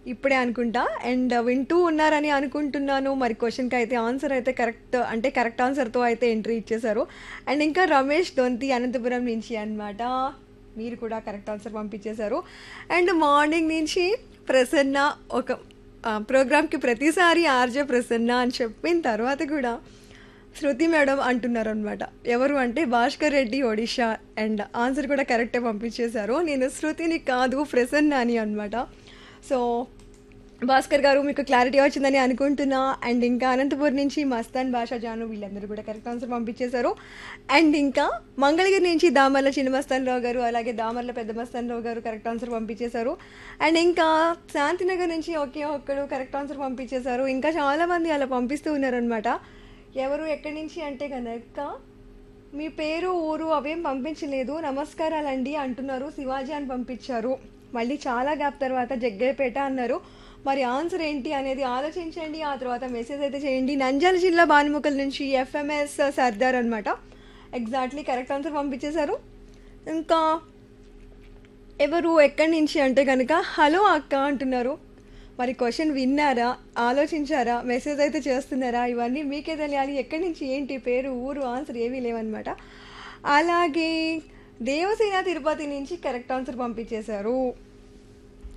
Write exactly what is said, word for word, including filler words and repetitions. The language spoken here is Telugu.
ఇప్పుడే అనుకుంటా. అండ్ వింటూ ఉన్నారని అనుకుంటున్నాను. మరి క్వెషన్‌కి అయితే ఆన్సర్ అయితే కరెక్ట్ అంటే కరెక్ట్ ఆన్సర్‌తో అయితే ఎంట్రీ ఇచ్చేశారు. అండ్ ఇంకా రమేష్ దొంతి అనంతపురం నుంచి అన్నమాట. మీరు కూడా కరెక్ట్ ఆన్సర్ పంపించేశారు. అండ్ మార్నింగ్ నుంచి ప్రసన్న ఒక ఆహ్, ప్రోగ్రామ్‌కి ప్రతిసారి ఆర్‌జే ప్రసన్న అని చెప్పిన తర్వాత కూడా శృతి మేడం అంటున్నారనమాట. ఎవరు అంటే భాస్కర్ రెడ్డి ఒడిషా. అండ్ ఆన్సర్ కూడా కరెక్టే పంపించేశారు. నేను శృతిని కాదు ప్రసన్న అని అనమాట. సో భాస్కర్ గారు మీకు క్లారిటీ వచ్చిందని అనుకుంటున్నా. అండ్ ఇంకా అనంతపూర్ నుంచి మస్తాన్ భాషా జాను వీళ్ళందరూ కూడా కరెక్ట్ ఆన్సర్ పంపించేశారు. అండ్ ఇంకా మంగళగిరి నుంచి దామర్ల చిన్న మస్తాన్ రావు గారు అలాగే దామర్ల పెద్ద మస్తాన్ రావు గారు కరెక్ట్ ఆన్సర్ పంపించేశారు. అండ్ ఇంకా శాంతినగర్ నుంచి ఒకే ఒక్కడు కరెక్ట్ ఆన్సర్ పంపించేశారు. ఇంకా చాలామంది అలా పంపిస్తూ ఉన్నారనమాట. ఎవరు ఎక్కడి నుంచి అంటే కనుక మీ పేరు ఊరు అవేం పంపించలేదు నమస్కారాలండి అంటున్నారు. శివాజీ అని పంపించారు. మళ్ళీ చాలా గ్యాప్ తర్వాత జగ్గయ్యపేట అన్నారు. మరి ఆన్సర్ ఏంటి అనేది ఆలోచించండి. ఆ తర్వాత మెసేజ్ అయితే చేయండి. నంద్యాల జిల్లా భానుముఖల్ నుంచి ఎఫ్ఎంఎస్ సర్దార్ అనమాట. ఎగ్జాక్ట్లీ కరెక్ట్ ఆన్సర్ పంపించేశారు. ఇంకా ఎవరు ఎక్కడి నుంచి అంటే కనుక హలో అక్క అంటున్నారు. మరి క్వశ్చన్ విన్నారా, ఆలోచించారా, మెసేజ్ అయితే చేస్తున్నారా, ఇవన్నీ మీకే తెలియాలి. ఎక్కడి నుంచి ఏంటి పేరు ఊరు ఆన్సర్ ఏమీ లేవన్నమాట. అలాగే దేవసేన తిరుపతి నుంచి కరెక్ట్ ఆన్సర్ పంపించేశారు.